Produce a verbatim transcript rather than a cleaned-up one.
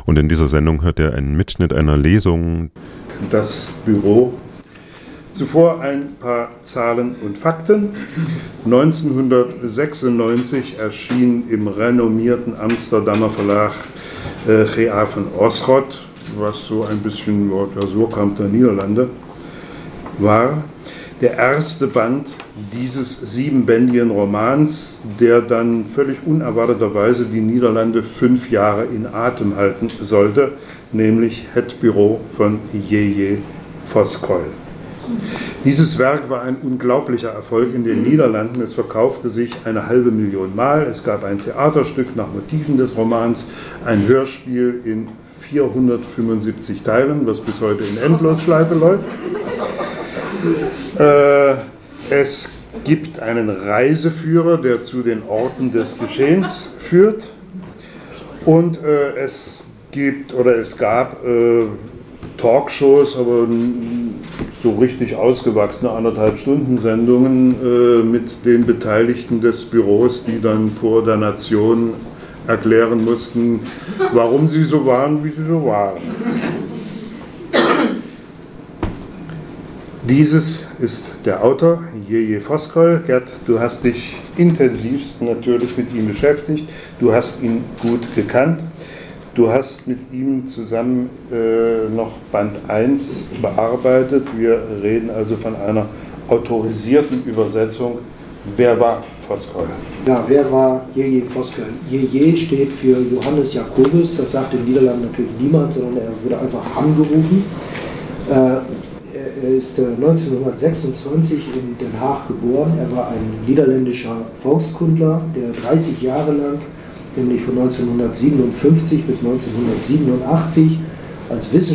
Und in dieser Sendung hört ihr einen Mitschnitt einer Lesung. Das Büro. Zuvor ein paar Zahlen und Fakten. neunzehnhundertsechsundneunzig erschien im renommierten Amsterdamer Verlag äh, G A van Osrot, was so ein bisschen der Surkamp der Niederlande war, der erste Band dieses siebenbändigen Romans, der dann völlig unerwarteterweise die Niederlande fünf Jahre in Atem halten sollte, nämlich Het Bureau von J J Voskuil. Dieses Werk war ein unglaublicher Erfolg in den Niederlanden. Es verkaufte sich eine halbe Million Mal. Es gab ein Theaterstück nach Motiven des Romans, ein Hörspiel in vierhundertfünfundsiebzig Teilen, was bis heute in Endlosschleife läuft. Äh, es gibt einen Reiseführer, der zu den Orten des Geschehens führt. Und äh, es gibt oder es gab äh, Talkshows, aber so richtig ausgewachsene anderthalb Stunden Sendungen äh, mit den Beteiligten des Büros, die dann vor der Nation erklären mussten, warum sie so waren, wie sie so waren. Dieses ist der Autor, J J Voskuil. Gerd, du hast dich intensivst natürlich mit ihm beschäftigt, du hast ihn gut gekannt. Du hast mit ihm zusammen äh, noch Band eins bearbeitet. Wir reden also von einer autorisierten Übersetzung. Wer war Voskuil? Ja, wer war J J Voskuil? J J steht für Johannes Jacobus. Das sagt in Niederlanden natürlich niemand, sondern er wurde einfach angerufen. Äh, er ist äh, neunzehnhundertsechsundzwanzig in Den Haag geboren. Er war ein niederländischer Volkskundler, der dreißig Jahre lang, nämlich von neunzehnhundertsiebenundfünfzig bis neunzehnhundertsiebenundachtzig, als Wissenschaftler